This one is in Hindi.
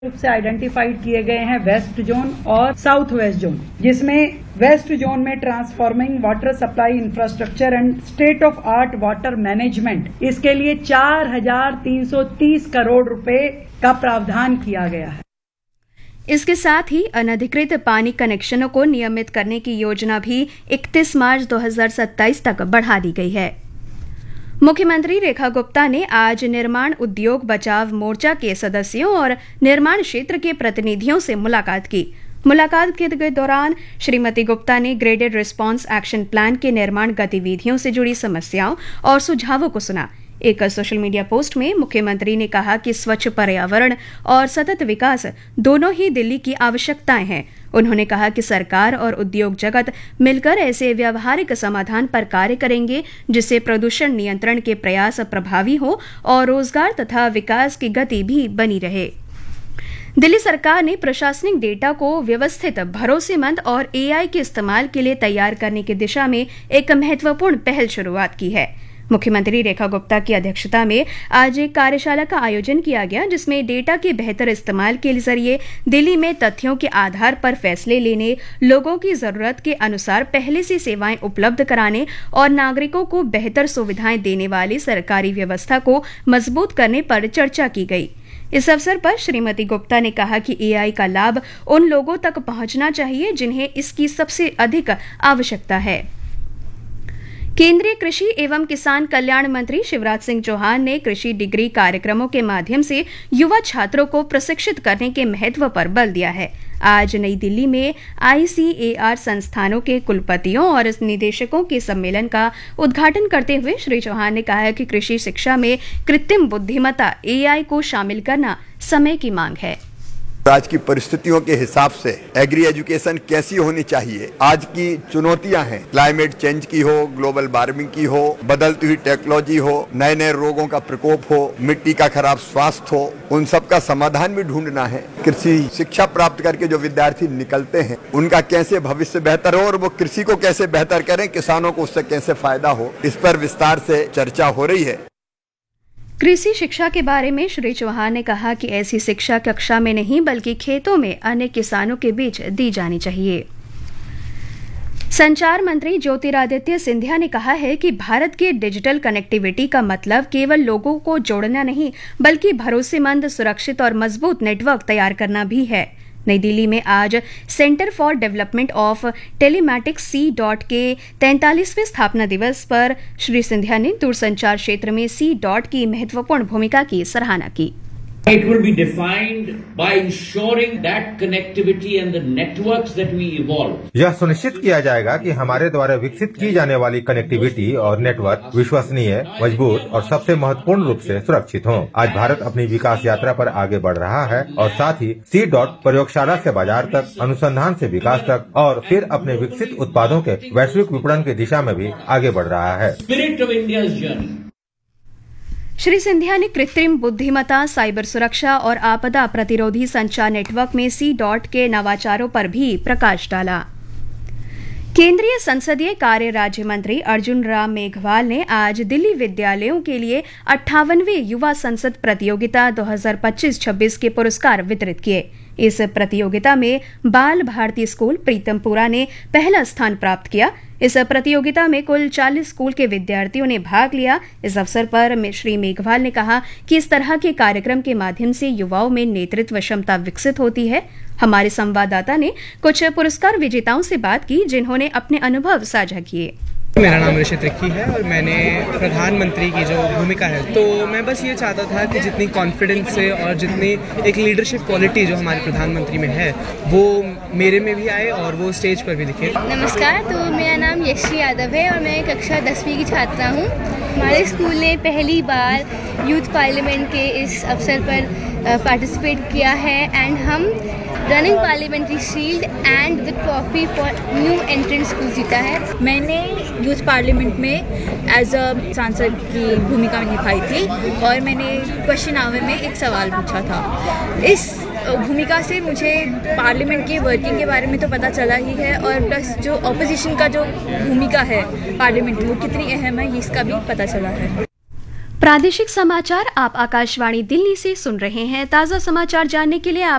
रूप से आइडेंटिफाइड किए गए हैं वेस्ट जोन और साउथ वेस्ट जोन, जिसमें वेस्ट जोन में transforming water supply infrastructure and state of art water management, इसके लिए 4,330 करोड़ रुपए का प्रावधान किया गया है। इसके साथ ही अनधिकृत पानी कनेक्शनों को नियमित करने की योजना भी 31 मार्च 2027 तक बढ़ा दी गई है। मुख्यमंत्री रेखा गुप्ता ने आज निर्माण उद्योग बचाव मोर्चा के सदस्यों और निर्माण क्षेत्र के प्रतिनिधियों से मुलाकात की। मुलाकात के दौरान श्रीमती गुप्ता ने ग्रेडेड रिस्पांस एक्शन प्लान के निर्माण गतिविधियों से जुड़ी समस्याओं और सुझावों को सुना। एक सोशल मीडिया पोस्ट में मुख्यमंत्री ने कहा कि स्वच्छ पर्यावरण और सतत विकास दोनों ही दिल्ली की आवश्यकताएं हैं। उन्होंने कहा कि सरकार और उद्योग जगत मिलकर ऐसे व्यावहारिक समाधान पर कार्य करेंगे जिससे प्रदूषण नियंत्रण के प्रयास प्रभावी हो और रोजगार तथा विकास की गति भी बनी रहे। दिल्ली सरकार ने प्रशासनिक डेटा को व्यवस्थित, भरोसेमंद और एआई के इस्तेमाल के लिए तैयार करने की दिशा में एक महत्वपूर्ण पहल शुरुआत की है। मुख्यमंत्री रेखा गुप्ता की अध्यक्षता में आज एक कार्यशाला का आयोजन किया गया, जिसमें डेटा के बेहतर इस्तेमाल के जरिए दिल्ली में तथ्यों के आधार पर फैसले लेने, लोगों की जरूरत के अनुसार पहले से सेवाएं उपलब्ध कराने और नागरिकों को बेहतर सुविधाएं देने वाली सरकारी व्यवस्था को मजबूत करने पर चर्चा की गई। इस अवसर पर श्रीमती गुप्ता ने कहा कि एआई का लाभ उन लोगों तक पहुंचना चाहिए जिन्हें इसकी सबसे अधिक आवश्यकता है। केंद्रीय कृषि एवं किसान कल्याण मंत्री शिवराज सिंह चौहान ने कृषि डिग्री कार्यक्रमों के माध्यम से युवा छात्रों को प्रशिक्षित करने के महत्व पर बल दिया है। आज नई दिल्ली में ICAR संस्थानों के कुलपतियों और निदेशकों के सम्मेलन का उद्घाटन करते हुए श्री चौहान ने कहा कि कृषि शिक्षा में कृत्रिम बुद्धिमत्ता AI को शामिल करना समय की मांग है। आज की परिस्थितियों के हिसाब से एग्री एजुकेशन कैसी होनी चाहिए, आज की चुनौतियां हैं, क्लाइमेट चेंज की हो, ग्लोबल वार्मिंग की हो, बदलती हुई टेक्नोलॉजी हो, नए नए रोगों का प्रकोप हो, मिट्टी का खराब स्वास्थ्य हो, उन सब का समाधान भी ढूंढना है। कृषि शिक्षा प्राप्त करके जो विद्यार्थी निकलते हैं उनका कैसे भविष्य बेहतर हो और वो कृषि को कैसे बेहतर करें, किसानों को उससे कैसे फायदा हो, इस पर विस्तार से चर्चा हो रही है। कृषि शिक्षा के बारे में श्री चौहान ने कहा कि ऐसी शिक्षा कक्षा में नहीं बल्कि खेतों में अन्य किसानों के बीच दी जानी चाहिए। संचार मंत्री ज्योतिरादित्य सिंधिया ने कहा है कि भारत के डिजिटल कनेक्टिविटी का मतलब केवल लोगों को जोड़ना नहीं बल्कि भरोसेमंद, सुरक्षित और मजबूत नेटवर्क तैयार करना भी है। नई दिल्ली में आज centre for development of telematics C.DOT के 43वें स्थापना दिवस पर श्री सिंधिया ने दूरसंचार क्षेत्र में C.DOT की महत्वपूर्ण भूमिका की सराहना की। It will be defined by ensuring that connectivity and the networks that we evolve. यह सुनिश्चित किया जाएगा कि हमारे द्वारा विकसित की जाने वाली कनेक्टिविटी और नेटवर्क विश्वसनीय, मजबूत और सबसे महत्वपूर्ण रूप से सुरक्षित हों। आज भारत अपनी विकास यात्रा पर आगे बढ़ रहा है और साथ ही C.DOT प्रयोगशाला से बाजार तक, अनुसंधान से विकास तक और फिर अपने विकसित उत्पादों के वैश्विक विपणन की दिशा में भी आगे बढ़ रहा है। Spirit of India's journey. Shri Scindia ने कृत्रिम बुद्धिमत्ता, साइबर सुरक्षा और आपदा प्रतिरोधी संचार नेटवर्क में C.DOT के नवाचारों पर भी प्रकाश डाला। केंद्रीय संसदीय कार्य राज्य मंत्री अर्जुन राम मेघवाल ने आज दिल्ली विद्यालयों के लिए 58वें युवा संसद प्रतियोगिता 2025-26 के पुरस्कार वितरित किए। इस प्रतियोगिता में बाल भारती स्कूल प्रीतमपुरा ने पहला स्थान प्राप्त किया। इस प्रतियोगिता में कुल 40 स्कूल के विद्यार्थियों ने भाग लिया। इस अवसर पर श्री मेघवाल ने कहा कि इस तरह के कार्यक्रम के माध्यम से युवाओं में नेतृत्व क्षमता विकसित होती है। हमारे संवाददाता ने कुछ पुरस्कार विजेताओं से बात की जिन्होंने अपने अनुभव साझा किए। मेरा नाम ऋषित रिक्की है और मैंने प्रधानमंत्री की जो भूमिका है, तो मैं बस ये चाहता था कि जितनी कॉन्फिडेंस से और जितनी एक लीडरशिप क्वालिटी जो हमारे प्रधानमंत्री में है वो मेरे में भी आए और वो स्टेज पर भी दिखे। नमस्कार, तो मेरा नाम यश्री यादव है और मैं कक्षा 10वीं की छात्रा हूँ। हमारे स्कूल ने पहली बार यूथ पार्लियामेंट के इस अवसर पर पार्टिसिपेट किया है एंड हम running parliamentary shield and the trophy for new entrance school जीता है। मैंने यूथ पार्लियामेंट में एज अ सांसद की भूमिका निभाई थी और मैंने क्वेश्चन आवर में एक सवाल पूछा था। इस भूमिका से मुझे पार्लियामेंट की वर्किंग के बारे में तो पता चला ही है और प्लस जो ऑपोजिशन का जो भूमिका है पार्लियामेंट में वो कितनी अहम है इसका भी पता चला है। प्रादेशिक समाचार आप आकाशवाणी दिल्ली से सुन रहे हैं। ताज़ा समाचार जानने के लिए आप